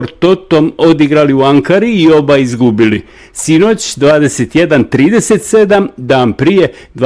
Totom odigrali u Ankari i oba izgubili. Sinoć 21:37, dan prije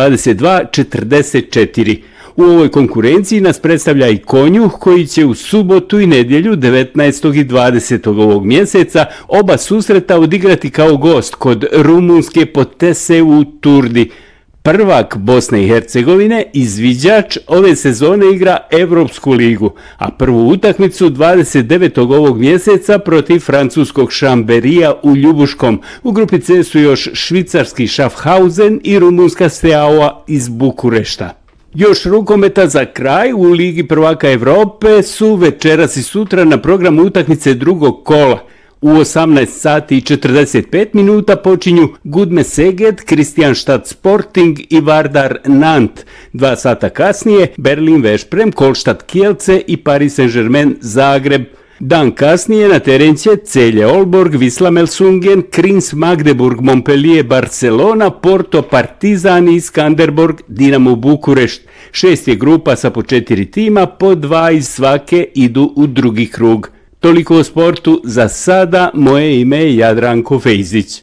22:44. U ovoj konkurenciji nas predstavlja i Konjuh koji će u subotu i nedjelju 19. i 20. ovog mjeseca oba susreta odigrati kao gost kod rumunske Potese u Turdi. Prvak Bosne i Hercegovine, izviđač, ove sezone igra Evropsku ligu, a prvu utakmicu 29. ovog mjeseca protiv francuskog Šamberija u Ljubuškom. U grupi C su još švicarski Schaffhausen i rumunska Steaua iz Bukurešta. Još rukometa za kraj. U Ligi prvaka Evrope su večeras i sutra na programu utakmice drugog kola. U 18 sati i 45 minuta počinju Gudme Szeged, Kristianstad Sporting i Vardar Nant. 2 sata kasnije Berlin Veszprem, Kolštad Kielce i Paris Saint-Germain Zagreb. Dan kasnije na teren će Celje Aalborg, Wisla Melsungen, Kriens Magdeburg, Montpellier Barcelona, Porto Partizan i Skanderborg Dinamo Bukurešt. 6 je grupa sa po 4 tima, po 2 iz svake idu u drugi krug. Toliko o sportu za sada. Moje ime je Jadranko Fejzić.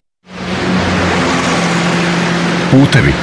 Putevi.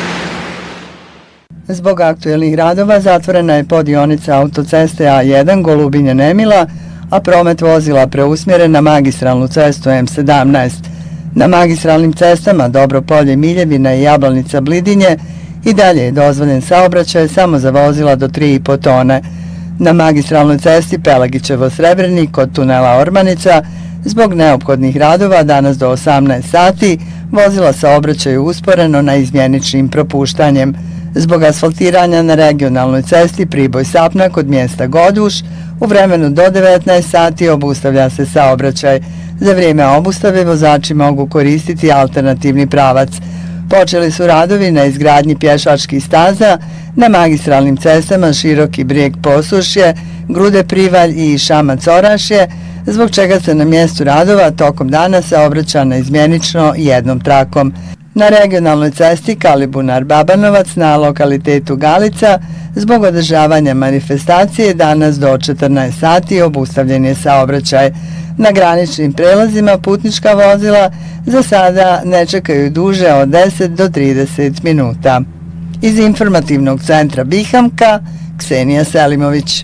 Zbog aktuelnih radova zatvorena je podionica autoceste A1 Golubinje-Nemila, a promet vozila preusmjeren na magistralnu cestu M17. Na magistralnim cestama Dobropolje, Miljevina i Jablanica Blidinje i dalje je dozvoljen saobraćaj samo za vozila do 3,5 tone. Na magistralnoj cesti Pelagićevo-Srebrenik kod tunela Ormanica zbog neophodnih radova danas do 18 sati vozila saobraćaju usporeno na izmjeničnim propuštanjem. Zbog asfaltiranja na regionalnoj cesti Priboj-Sapna kod mjesta Goduš u vremenu do 19 sati obustavlja se saobraćaj. Za vrijeme obustave vozači mogu koristiti alternativni pravac. Počeli su radovi na izgradnji pješačkih staza na magistralnim cestama Široki Brijeg-Posušje, Grude-Privalj i Šamac-Orašje, zbog čega se na mjestu radova tokom dana saobraća naizmjenično jednom trakom. Na regionalnoj cesti Kalibunar-Babanovac na lokalitetu Galica zbog održavanja manifestacije danas do 14 sati obustavljen je saobraćaj. Na graničnim prelazima putnička vozila za sada ne čekaju duže od 10 do 30 minuta. Iz informativnog centra Bihamka, Ksenija Selimović.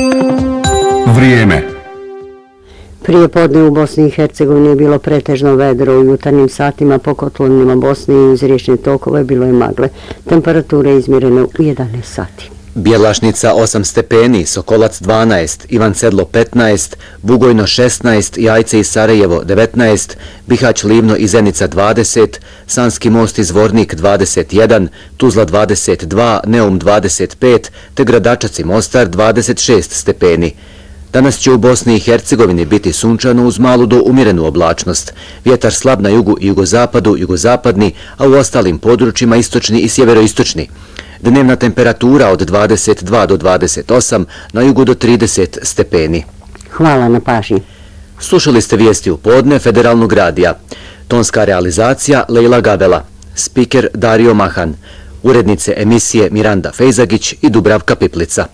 Vrijeme. Prije podne u Bosni i Hercegovini je bilo pretežno vedro, u jutarnjim satima po kotlovima Bosne i uz riječne tokove bilo je magle. Temperature izmjerene u 11 sati. Bjelašnica 8 stepeni, Sokolac 12, Ivan Sedlo 15, Bugojno 16, Jajce i Sarajevo 19, Bihać Livno i Zenica 20, Sanski most i Zvornik 21, Tuzla 22, Neum 25, te Gradačac i Mostar 26 stepeni. Danas će u Bosni i Hercegovini biti sunčano uz malu do umjerenu oblačnost. Vjetar slab na jugu i jugozapadu, jugozapadni, a u ostalim područjima istočni i sjeveroistočni. Dnevna temperatura od 22 do 28, na jugu do 30 stepeni. Hvala na pažnji. Slušali ste vijesti u podne Federalnog radija. Tonska realizacija Lejla Gabela. Spiker Dario Mahan. Urednice emisije Miranda Fejzagić i Dubravka Piplica.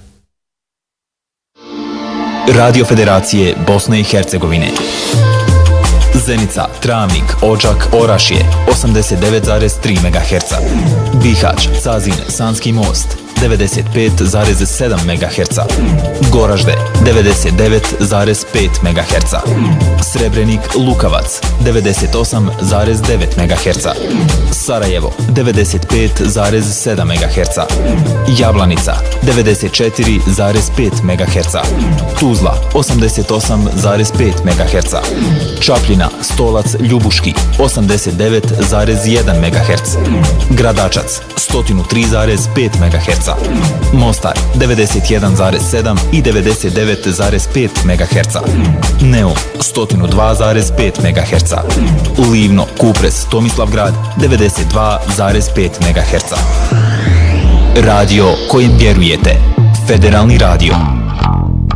Radio Federacije Bosne i Hercegovine. Zenica, Travnik, Odžak, Orašje 89,3 MHz. Bihać, Cazin, Sanski most 95,7 MHz. Goražde 99,5 MHz. Srebrenik, Lukavac 98,9 MHz. Sarajevo 95,7 MHz. Jablanica 94,5 MHz. Tuzla 88,5 MHz. Čapljina, Stolac, Ljubuški 89,1 MHz. Gradačac 103,5 MHz. Mostar 91,7 i 99,5 MHz. Neum 102,5 MHz. Livno, Kupres, Tomislavgrad 92,5 MHz. Radio kojim vjerujete. Federalni radio.